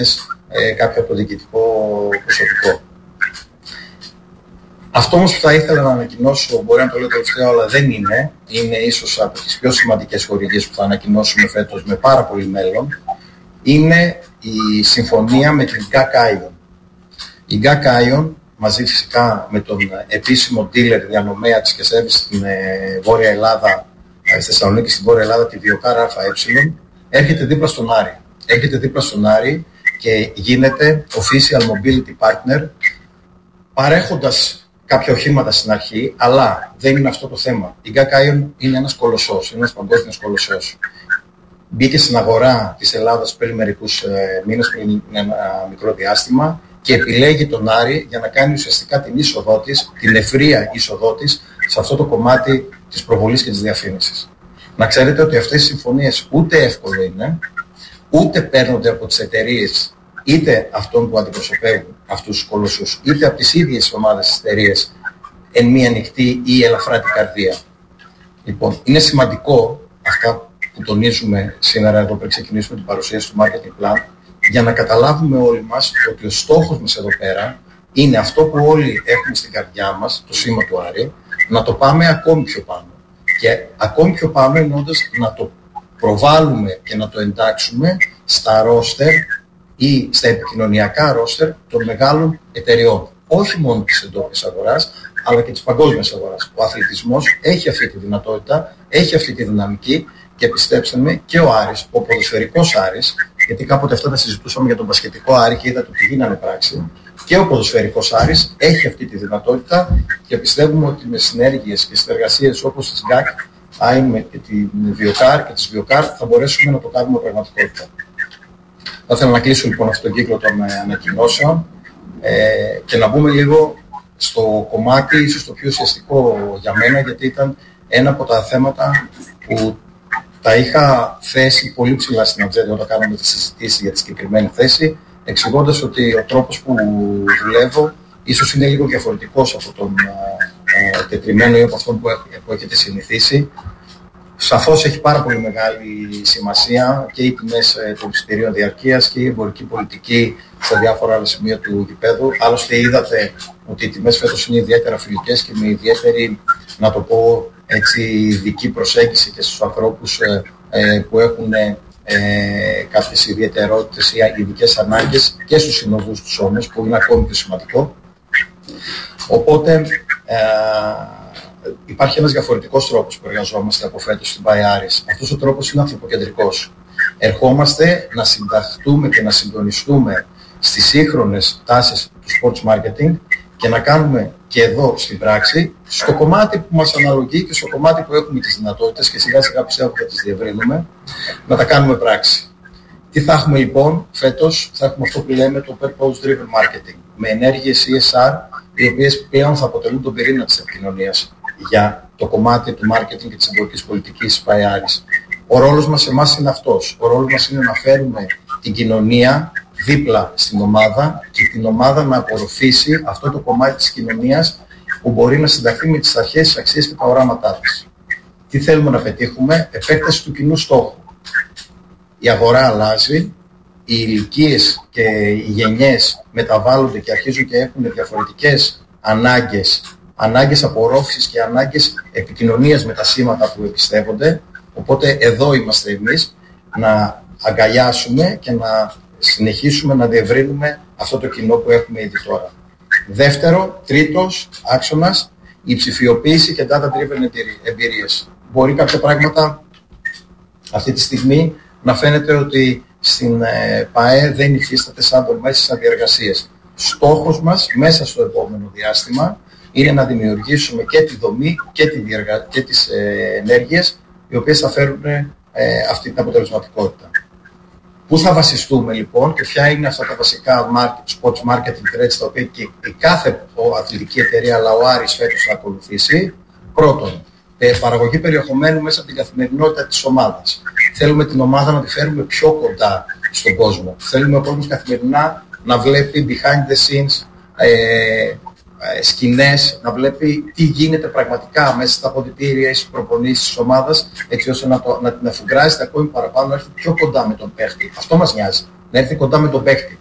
κάποιο από το διοικητικό προσωπικό. Αυτό όμως που θα ήθελα να ανακοινώσω, μπορεί να το λέω τελευταίο, αλλά δεν είναι ίσως από τις πιο σημαντικές χορηγίες που θα ανακοινώσουμε φέτος με πάρα πολύ μέλλον, είναι η συμφωνία με την GAC Ion. Η GAC Ion, μαζί φυσικά με τον επίσημο dealer διανομέα της και service στην Βόρεια Ελλάδα, στη Θεσσαλονίκη, στην Βόρεια Ελλάδα, τη Βιοκάρ ΑΕ, έρχεται δίπλα στον Άρη και γίνεται official mobility partner, παρέχοντας κάποια οχήματα στην αρχή, αλλά δεν είναι αυτό το θέμα. Η GAC Ion είναι ένας κολοσσός, είναι ένας παγκόσμιος κολοσσός. Μπήκε στην αγορά της Ελλάδας πριν μερικούς μήνες, πριν ένα μικρό διάστημα, και επιλέγει τον Άρη για να κάνει ουσιαστικά την είσοδό της, την ευρεία είσοδό της, σε αυτό το κομμάτι της προβολής και της διαφήμισης. Να ξέρετε ότι αυτές οι συμφωνίες ούτε εύκολο είναι, ούτε παίρνονται από τις εταιρείες, είτε αυτών που αντιπροσωπεύουν αυτούς τους κολοσσούς, είτε από τις ίδιες ομάδες της εταιρείας, εν μία νυχτή ή ελαφρά την καρδία. Λοιπόν, είναι σημαντικό αυτά που τονίζουμε σήμερα εδώ πριν ξεκινήσουμε την παρουσίαση του marketing plan, για να καταλάβουμε όλοι μας ότι ο στόχος μας εδώ πέρα είναι αυτό που όλοι έχουμε στην καρδιά μας, το σήμα του Άρη, να το πάμε ακόμη πιο πάνω. Και ακόμη πιο πάνω εννοώντας να το προβάλλουμε και να το εντάξουμε στα ρόστερ ή στα επικοινωνιακά ρόστερ των μεγάλων εταιριών. Όχι μόνο της εντόπιας αγοράς, αλλά και της παγκόσμιας αγοράς. Ο αθλητισμός έχει αυτή τη δυνατότητα, έχει αυτή τη δυναμική και πιστέψτε με, και ο Άρης, ο ποδοσφαιρικός Άρης, γιατί κάποτε αυτά τα συζητούσαμε για τον μπασκετικό Άρη και είδατε ότι γίνανε πράξη, και ο ποδοσφαιρικός Άρης έχει αυτή τη δυνατότητα και πιστεύουμε ότι με συνέργειες και συνεργασίες όπως της GAC, με τη Βιοκάρ και της Βιοκάρ θα μπορέσουμε να το κάνουμε πραγματικότητα. Θα ήθελα να κλείσω λοιπόν αυτόν τον κύκλο των ανακοινώσεων και να μπούμε λίγο στο κομμάτι, ίσως το πιο ουσιαστικό για μένα, γιατί ήταν ένα από τα θέματα που τα είχα θέσει πολύ ψηλά στην ατζέντα όταν κάναμε τη συζητήση για τη συγκεκριμένη θέση, εξηγώντας ότι ο τρόπος που δουλεύω ίσως είναι λίγο διαφορετικός από τον τετριμένο ή από αυτόν που έχετε συνηθίσει. Σαφώς έχει πάρα πολύ μεγάλη σημασία και οι τιμές των εισιτηρίων διαρκείας και η εμπορική πολιτική στα διάφορα άλλα σημεία του γηπέδου. Άλλωστε είδατε ότι οι τιμές φέτος είναι ιδιαίτερα φιλικές και με ιδιαίτερη, να το πω έτσι, ειδική προσέγγιση και στους ανθρώπους που έχουν κάποιες ιδιαιτερότητες ή ειδικές ανάγκες, και στους συνοδούς τους όμως, που είναι ακόμη πιο σημαντικό. Οπότε υπάρχει ένας διαφορετικός τρόπος που εργαζόμαστε από φέτος στην Παϊάρης. Αυτός ο τρόπος είναι ανθρωποκεντρικός. Ερχόμαστε να συνταχθούμε και να συντονιστούμε στις σύγχρονες τάσεις του sports marketing και να κάνουμε και εδώ στην πράξη, στο κομμάτι που μας αναλογεί και στο κομμάτι που έχουμε τις δυνατότητες, και σιγά σιγά πιστεύω θα τις διευρύνουμε, να τα κάνουμε πράξη. Τι θα έχουμε λοιπόν φέτος? Θα έχουμε αυτό που λέμε το purpose driven marketing, με ενέργειες CSR, οι οποίες πλέον θα αποτελούν τον πυρήνα της επικοινωνίας για το κομμάτι του marketing και της εμπορικής πολιτικής της Παϊάρης. Ο ρόλος μας εμάς είναι αυτός. Ο ρόλος μας είναι να φέρουμε την κοινωνία δίπλα στην ομάδα και την ομάδα να απορροφήσει αυτό το κομμάτι της κοινωνίας που μπορεί να συνταχθεί με τις αρχές, τις αξίες και τα οράματά της. Τι θέλουμε να πετύχουμε? Επέκταση του κοινού στόχου. Η αγορά αλλάζει, οι ηλικίες και οι γενιές μεταβάλλονται και αρχίζουν και έχουν διαφορετικές ανάγκες απορρόφησης και ανάγκες επικοινωνίας με τα σήματα που επιστεύονται. Οπότε εδώ είμαστε εμείς να αγκαλιάσουμε και να συνεχίσουμε να διευρύνουμε αυτό το κοινό που έχουμε ήδη τώρα. Τρίτος άξονας, η ψηφιοποίηση και data-driven εμπειρίες. Μπορεί κάποια πράγματα αυτή τη στιγμή να φαίνεται ότι στην ΠΑΕ δεν υφίσταται σαν δομές, σαν διεργασίες. Στόχος μας μέσα στο επόμενο διάστημα είναι να δημιουργήσουμε και τη δομή και τις ενέργειες οι οποίες θα φέρουν αυτή την αποτελεσματικότητα. Πού θα βασιστούμε λοιπόν και ποια είναι αυτά τα βασικά sports marketing threads τα οποία και η κάθε αθλητική εταιρεία, αλλά ο Άρης φέτος θα ακολουθήσει? Πρώτον, παραγωγή περιεχομένου μέσα από την καθημερινότητα της ομάδας. Θέλουμε την ομάδα να τη φέρουμε πιο κοντά στον κόσμο. Θέλουμε ο κόσμος καθημερινά να βλέπει behind the scenes σκηνές, να βλέπει τι γίνεται πραγματικά μέσα στα αποδυτήρια ή στις προπονήσεις της ομάδας, έτσι ώστε να την αφουγκράζεται ακόμη παραπάνω, να έρθει πιο κοντά με τον παίχτη. Αυτό μας νοιάζει. να έρθει κοντά με τον παίκτη.